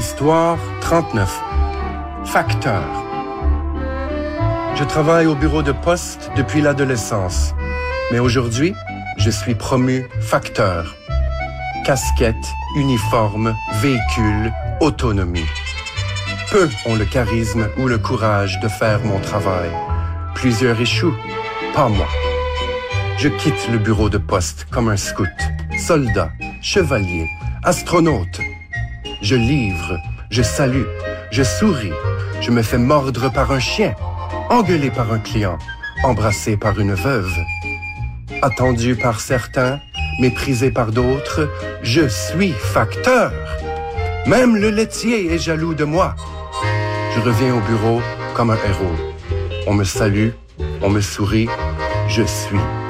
Histoire 39. Facteur. Je travaille au bureau de poste depuis l'adolescence, mais aujourd'hui, je suis promu facteur. Casquette, uniforme, véhicule, autonomie. Peu ont le charisme ou le courage de faire mon travail. Plusieurs échouent, pas moi. Je quitte le bureau de poste comme un scout, soldat, chevalier, astronaute. Je livre, je salue, je souris, je me fais mordre par un chien, engueulé par un client, embrassé par une veuve. Attendu par certains, méprisé par d'autres, je suis facteur. Même le laitier est jaloux de moi. Je reviens au bureau comme un héros. On me salue, on me sourit, je suis